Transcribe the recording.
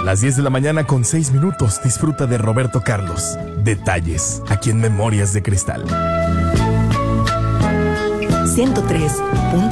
las 10 de la mañana con 6 minutos, disfruta de Roberto Carlos. Detalles, aquí en Memorias de Cristal. 103.